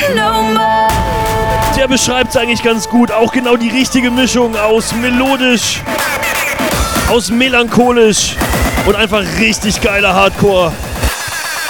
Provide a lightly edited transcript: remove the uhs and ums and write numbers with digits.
Der beschreibt es eigentlich ganz gut. Auch genau die richtige Mischung aus melodisch, aus melancholisch und einfach richtig geiler Hardcore.